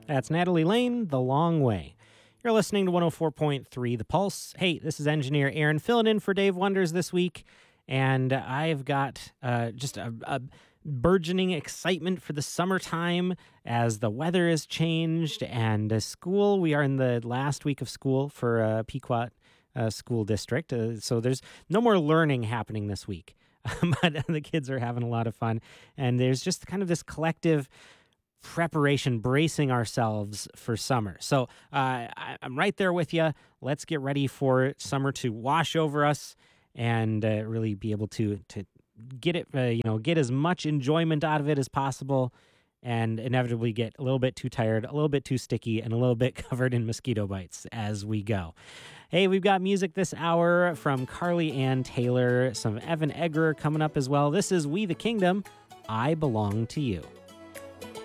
That's Natalie Lane, The Long Way. You're listening to 104.3 The Pulse. Hey, this is engineer Aaron filling in for Dave Wonders this week, and I've got just a burgeoning excitement for the summertime as the weather has changed and school. We are in the last week of school for Pequot School District, so there's no more learning happening this week. But the kids are having a lot of fun, and there's just kind of this collective preparation, bracing ourselves for summer. So I'm right there with you. Let's get ready for summer to wash over us and really be able to get it, get as much enjoyment out of it as possible, and inevitably get a little bit too tired, a little bit too sticky, and a little bit covered in mosquito bites as we go. Hey, we've got music this hour from Carly Ann Taylor, some Evan Egger coming up as well. This is We the Kingdom, I Belong to You.